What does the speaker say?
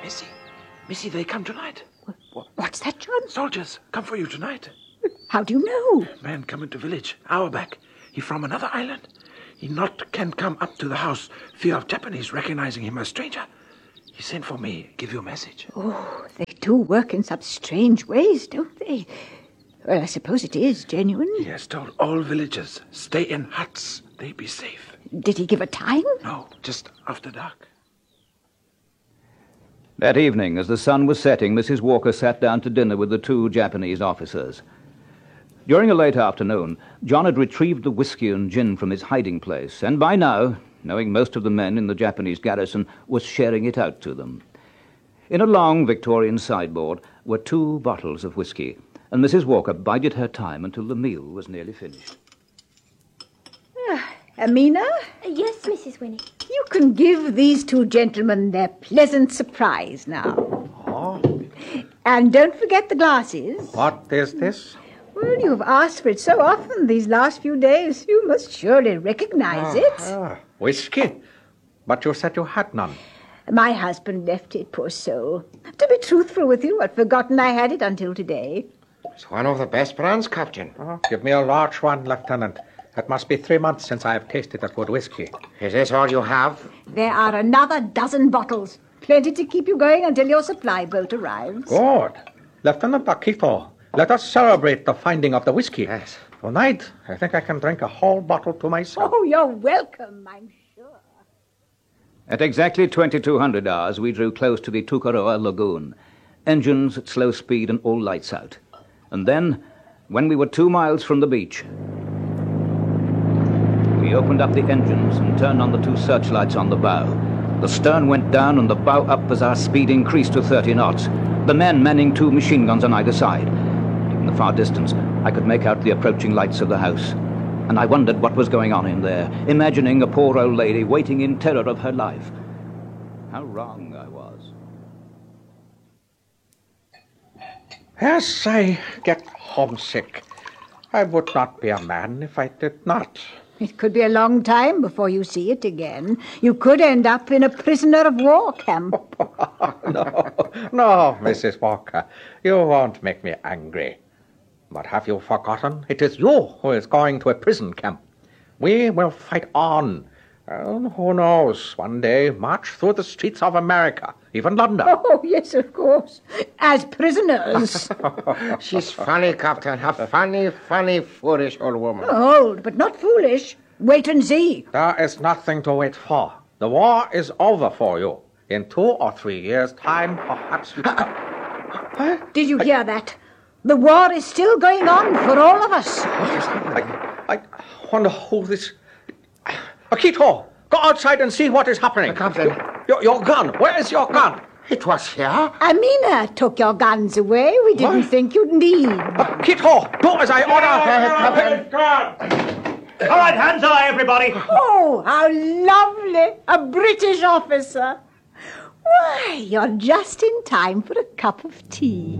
Missy, they come tonight. What's that, John? Soldiers come for you tonight. How do you know? Man come into village, hour back. He from another island. He not can come up to the house, fear of Japanese recognizing him as stranger. He sent for me, give you a message. Oh, they do work in some strange ways, don't they? Well, I suppose it is genuine. He has told all villagers, stay in huts, they be safe. Did he give a time? No, just after dark. That evening, as the sun was setting, Mrs. Walker sat down to dinner with the two Japanese officers. During a late afternoon, John had retrieved the whiskey and gin from his hiding place, and by now, knowing most of the men in the Japanese garrison, was sharing it out to them. In a long Victorian sideboard were 2 bottles of whiskey, and Mrs. Walker bided her time until the meal was nearly finished. Amina? Yes, Mrs. Winnie. You can give these 2 gentlemen their pleasant surprise now. Oh. And don't forget the glasses. What is this? Well, you've asked for it so often these last few days. You must surely recognize it. Whiskey? But you said you had none. My husband left it, poor soul. To be truthful with you, I'd forgotten I had it until today. It's one of the best brands, Captain. Oh, give me a large one, Lieutenant. It must be 3 months since I have tasted that good whiskey. Is this all you have? There are another 12 bottles. Plenty to keep you going until your supply boat arrives. Good. Lieutenant Akito, let us celebrate the finding of the whiskey. Yes. Tonight, I think I can drink a whole bottle to myself. Oh, you're welcome, I'm sure. At exactly 2200 hours, we drew close to the Tukaroa Lagoon. Engines at slow speed and all lights out. And then, when we were 2 miles from the beach, we opened up the engines and turned on the 2 searchlights on the bow. The stern went down and the bow up as our speed increased to 30 knots. The men manning 2 machine guns on either side. In the far distance, I could make out the approaching lights of the house. And I wondered what was going on in there, imagining a poor old lady waiting in terror of her life. How wrong I was. Yes, I get homesick. I would not be a man if I did not. It could be a long time before you see it again. You could end up in a prisoner of war camp. No, Mrs. Walker. You won't make me angry. But have you forgotten? It is you who is going to a prison camp. We will fight on. And who knows, one day march through the streets of America, even London. Oh, yes, of course. As prisoners. She's funny, Captain. A funny, foolish old woman. Old, but not foolish. Wait and see. There is nothing to wait for. The war is over for you. In 2 or 3 years' time, perhaps you... Did you hear that? The war is still going on for all of us. I wonder who this... Akito, go outside and see what is happening. Captain. Your gun. Where is your gun? It was here. Amina took your guns away. We didn't think you'd need. Akito, do as I order. All right, hands high, everybody. Oh, how lovely. A British officer. Why, you're just in time for a cup of tea.